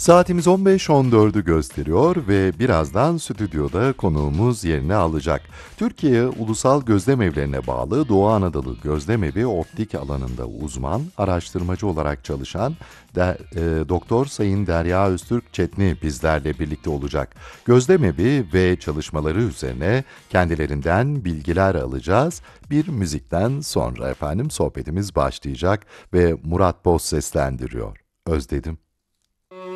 Saatimiz 15.14'ü gösteriyor ve birazdan stüdyoda konuğumuz yerini alacak. Türkiye Ulusal Gözlemevlerine bağlı Doğu Anadolu Gözlemevi optik alanında uzman, araştırmacı olarak çalışan Doktor Sayın Derya Öztürk Çetni bizlerle birlikte olacak. Gözlemevi ve çalışmaları üzerine kendilerinden bilgiler alacağız. Bir müzikten sonra efendim sohbetimiz başlayacak ve Murat Boz seslendiriyor. Özledim.